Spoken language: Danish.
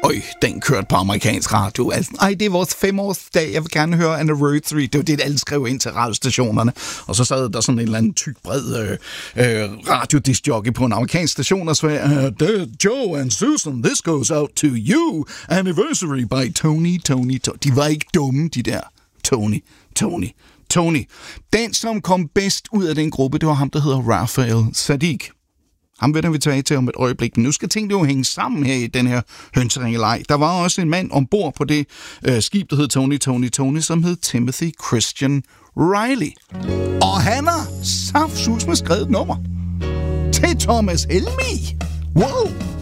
Den kørte på amerikansk radio. Altså, det er vores 5-årsdag, jeg vil gerne høre Anniversary. Det var det, alle skrev ind til radiostationerne. Og så sad der sådan en eller anden tyk, bred radiodiscjockey på en amerikansk station, og sagde, Joe and Susan, this goes out to you. Anniversary by Tony. De var ikke dumme, de der. Tony. Den, som kom bedst ud af den gruppe, det var ham, der hedder Raphael Saadiq. Ham vender vi tilbage til om et øjeblik, men nu skal tingene jo hænge sammen her i den her hønseringeleg. Der var også en mand ombord på det skib, der hed Tony, som hed Timothy Christian Riley. Og han har saftsus med skrevet nummer til Thomas Helmig. Wow!